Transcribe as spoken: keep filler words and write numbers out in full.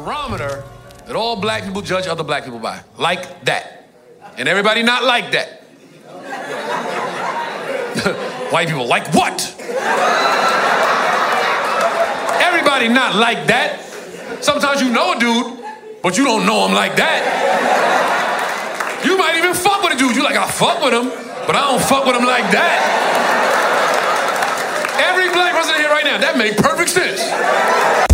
barometer that all black people judge other black people by. Like that. And everybody not like that. White people, like what? Everybody not like that. Sometimes you know a dude, but you don't know him like that. You might even fuck with a dude. You like, I fuck with him, but I don't fuck with him like that. Every black person here right now, that made perfect sense.